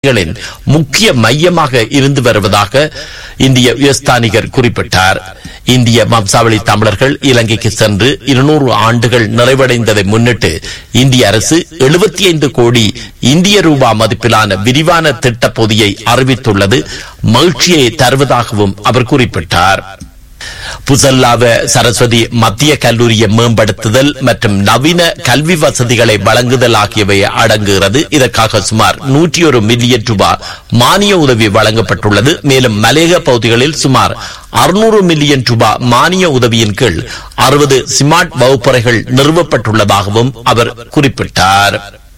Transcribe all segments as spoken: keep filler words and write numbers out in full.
முக்கிய மையமாக இருந்து வருவதாக இந்திய உயர்ஸ்தானிகர் குறிப்பிட்டார். இந்திய வம்சாவளி தமிழர்கள் இலங்கைக்கு சென்று இருநூறு ஆண்டுகள் நிறைவடைந்ததை முன்னிட்டு இந்திய அரசு எழுபத்தி ஐந்து கோடி இந்திய ரூபாய் மதிப்பிலான விரிவான திட்ட பொதியை அறிவித்துள்ளது மகிழ்ச்சியை தருவதாகவும் அவர் குறிப்பிட்டார். புசல்லாவ சரஸ்வதி மத்திய கல்லூரியை மேம்படுத்துதல் மற்றும் நவீன கல்வி வசதிகளை வழங்குதல் ஆகியவை அடங்குகிறது. இதற்காக சுமார் நூற்றி ஒரு மில்லியன் ரூபாய் மானிய உதவி வழங்கப்பட்டுள்ளது. மேலும் மலையக பகுதிகளில் சுமார் அறுநூறு மில்லியன் ரூபாய் மானிய உதவியின் கீழ் அறுபது ஸ்மார்ட் வகுப்பறைகள் நிறுவப்பட்டுள்ளதாகவும் அவர் குறிப்பிட்டார்.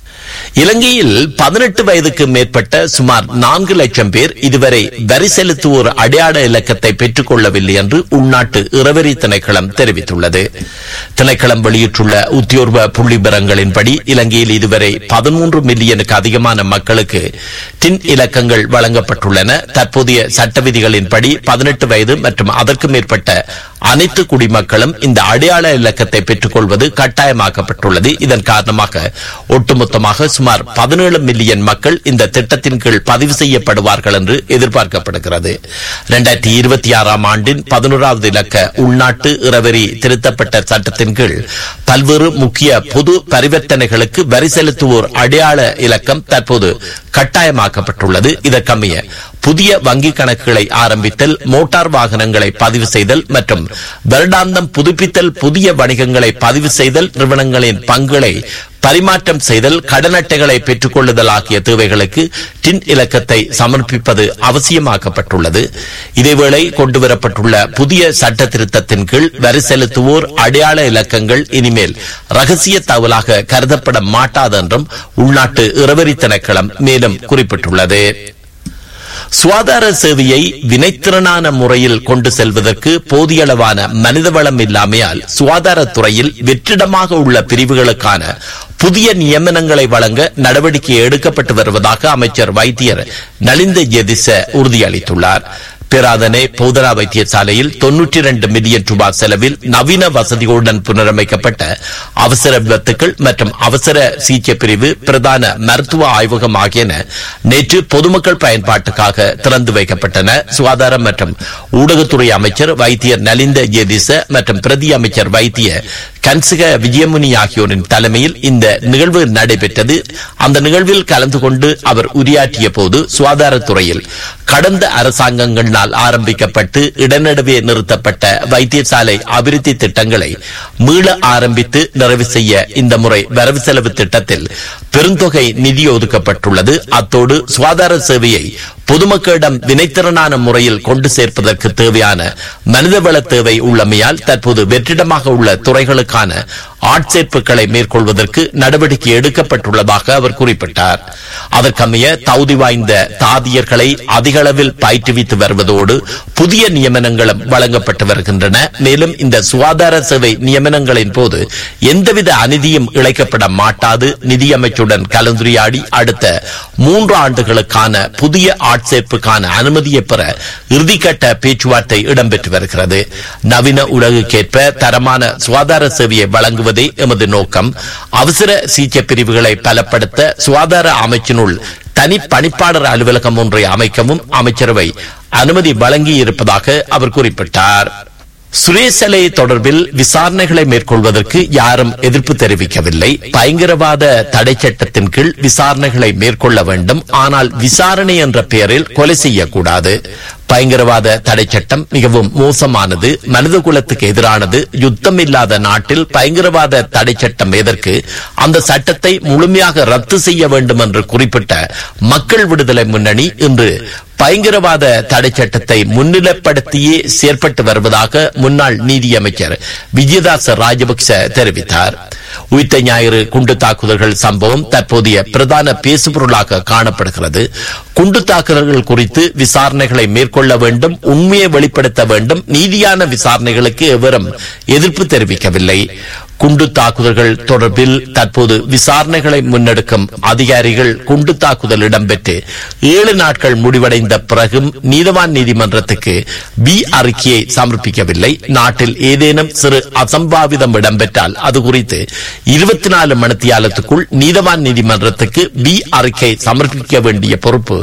இலங்கையில் பதினெட்டு வயதுக்கு மேற்பட்ட சுமார் நான்கு லட்சம் பேர் இதுவரை வரி செலுத்துவோர் அடையாள இலக்கத்தை பெற்றுக் கொள்ளவில்லை என்று உள்நாட்டு இறவரி திணைக்களம் தெரிவித்துள்ளது. திணைக்களம் வெளியிட்டுள்ள உத்தியோர்வ புள்ளி விவரங்களின்படி இலங்கையில் இதுவரை பதிமூன்று மில்லியனுக்கு அதிகமான மக்களுக்கு டின் இலக்கங்கள் வழங்கப்பட்டுள்ளன. தற்போதைய சட்ட விதிகளின்படி பதினெட்டு வயது மற்றும் அதற்கு மேற்பட்ட அனைத்து குடிமக்களும் இந்த அடையாள இலக்கத்தை பெற்றுக் கொள்வது கட்டாயமாக்கப்பட்டுள்ளது. இதன் காரணமாக ஒட்டுமொத்தமாக சுமார் பதினேழு மில்லியன் மக்கள் இந்த திட்டத்தின் கீழ் பதிவு செய்யப்படுவார்கள் என்று எதிர்பார்க்கப்படுகிறது. இரண்டாயிரத்தி இருபத்தி ஆறாம் ஆண்டின் பதினோராவது இலக்க உள்நாட்டு இறவரி திருத்தப்பட்ட சட்டத்தின் கீழ் பல்வேறு முக்கிய பொது பரிவர்த்தனைகளுக்கு வரி செலுத்துவோர் அடையாள இலக்கம் தற்போது கட்டாயமாக்கப்பட்டுள்ளது. இதற்கமைய புதிய வங்கிக் கணக்குகளை ஆரம்பித்தல், மோட்டார் வாகனங்களை பதிவு செய்தல் மற்றும் வருடாந்தம் புதுப்பித்தல், புதிய வணிகங்களை பதிவு செய்தல், நிறுவனங்களின் பங்குகளை பரிமாற்றம் செய்தல், கடன் அட்டைகளை பெற்றுக் கொள்ளுதல் ஆகிய தேவைகளுக்கு டின் இலக்கத்தை சமர்ப்பிப்பது அவசியமாக்கப்பட்டுள்ளது. இதேவேளை கொண்டுவரப்பட்டுள்ள புதிய சட்ட திருத்தத்தின் கீழ் வரி செலுத்துவோர் அடையாள இலக்கங்கள் இனிமேல் ரகசிய தகவலாக கருதப்பட மாட்டாது என்றும் உள்நாட்டு இறவரி திணைக்களம் மேலும் குறிப்பிட்டுள்ளது. சுகாதார சேவையை வினைத்திறனான முறையில் கொண்டு செல்வதற்கு போதிய அளவான மனிதவளம் இல்லாமையால் சுகாதாரத்துறையில் வெற்றிடமாக உள்ள பிரிவுகளுக்கான புதிய நியமனங்களை வழங்க நடவடிக்கை எடுக்கப்பட்டு வருவதாக அமைச்சர் வைத்தியர் நலிந்த ஜெதிச உறுதியளித்துள்ளார். பேராதனை போதனா வைத்தியசாலையில் தொன்னூற்றி இரண்டு மில்லியன் ரூபாய் செலவில் நவீன வசதிகளுடன் புனரமைக்கப்பட்ட அவசர விபத்துக்கள் மற்றும் அவசர சிகிச்சை பிரிவு, பிரதான மருத்துவ ஆய்வகம் ஆகியன நேற்று பொதுமக்கள் பயன்பாட்டுக்காக திறந்து வைக்கப்பட்டன. சுகாதாரம் மற்றும் ஊடகத்துறை அமைச்சர் வைத்தியர் நலிந்த ஜெதிச மற்றும் பிரதி அமைச்சர் வைத்திய கன்சிக விஜயமுனி ஆகியோரின் தலைமையில் இந்த நிகழ்வு நடைபெற்றது. அந்த நிகழ்வில் கலந்து கொண்டு அவர் உரையாற்றிய போது சுகாதாரத்துறையில் கடந்த அரசாங்கங்களால் ஆரம்பிக்கப்பட்டு இடநடுவே நிறுத்தப்பட்ட வைத்தியசாலை அபிவிருத்தி திட்டங்களை மீள ஆரம்பித்து நிறைவு செய்ய இந்த முறை வரவு செலவு திட்டத்தில் பெருந்தொகை நிதி ஒதுக்கப்பட்டுள்ளது. அத்தோடு சுகாதார சேவையை பொதுமக்களிடம் வினைத்திறனான முறையில் கொண்டு சேர்ப்பதற்கு தேவையான மனிதவள தேவை உள்ளமையால் தற்போது வெற்றிடமாக உள்ள துறைகளுக்கான ஆட்சேர்ப்புகளை மேற்கொள்வதற்கு நடவடிக்கை எடுக்கப்பட்டுள்ளதாக அவர் குறிப்பிட்டார். அதற்கமைய தகுதி வாய்ந்த தாதியர்களை அதிக அளவில் பயிற்றுவித்து வருவதோடு புதிய நியமனங்களும் வழங்கப்பட்டு வருகின்றன. மேலும் இந்த சுகாதார சேவை நியமனங்களின் போது எந்தவித அநீதியும் இழைக்கப்பட மாட்டாது. நிதியமைச்சுடன் கலந்துரையாடி அடுத்த மூன்று ஆண்டுகளுக்கான புதிய ஆட்சேர்ப்புக்கான அனுமதியை பெற இறுதிக்கட்ட பேச்சுவார்த்தை இடம்பெற்று வருகிறது. நவீன உலகுக்கேற்ப தரமான சுகாதார சேவையை வழங்குவதே எமது நோக்கம். அவசர சிகிச்சை பிரிவுகளை பலப்படுத்த சுகாதார அமைச்சினுள் தனி பணிப்பாளர் அலுவலகம் ஒன்றை அமைக்கவும் அமைச்சரவை அனுமதி வழங்கி இருப்பதாக அவர் குறிப்பிட்டார். சுரேசலை தொடர்பில் விசாரணைகளை மேற்கொள்வதற்கு யாரும் எதிர்ப்பு தெரிவிக்கவில்லை. பயங்கரவாத தடை சட்டத்தின் கீழ் விசாரணைகளை மேற்கொள்ள வேண்டும். ஆனால் விசாரணை என்ற பெயரில் கொலை செய்யக்கூடாது. பயங்கரவாத தடை சட்டம் மிகவும் மோசமானது, மனித குலத்துக்கு எதிரானது. யுத்தம் இல்லாத நாட்டில் பயங்கரவாத தடை சட்டம் எதற்கு? அந்த சட்டத்தை முழுமையாக ரத்து செய்ய வேண்டும் என்று குறிப்பிட்ட மக்கள் விடுதலை முன்னணி இன்று பயங்கரவாத தடை சட்டத்தை முன்னிலைப்படுத்தியே செயற்பட்டு வருவதாக முன்னாள் நீதியமைச்சர் விஜயதாச ராஜபக்ச தெரிவித்தார். உயிர்த்த ஞாயிறு குண்டு தாக்குதல்கள் சம்பவம் தற்போதைய பிரதான பேசுபொருளாக காணப்படுகிறது. குண்டு தாக்குதல்கள் குறித்து விசாரணைகளை மேற்கொள்ள கொள்ள வேண்டும், உண்மையை வெளிப்படுத்த வேண்டும். நீதியான விசாரணைகளுக்கு எவரும் எதிர்ப்பு தெரிவிக்கவில்லை. குண்டு தாக்குதல்கள் தொடர்பில் தற்போது விசாரணைகளை முன்னெடுக்கும் அதிகாரிகள் குண்டு தாக்குதல் இடம்பெற்று ஏழு நாட்கள் முடிவடைந்த பிறகும் நீதவான் நீதிமன்றத்துக்கு பி அறிக்கையை சமர்ப்பிக்கவில்லை. நாட்டில் ஏதேனும் சிறு அசம்பாவிதம் இடம்பெற்றால் அது குறித்து இருபத்தி நாலு மணித்தியாலத்துக்குள் நீதவான் நீதிமன்றத்துக்கு பி அறிக்கை சமர்ப்பிக்க வேண்டிய பொறுப்பு